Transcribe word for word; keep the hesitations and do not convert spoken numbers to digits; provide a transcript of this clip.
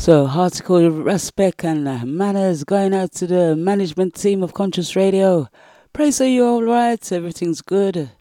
So, heartical respect and uh, manners going out to the management team of Conscious Radio. Pray so you're all right, everything's good.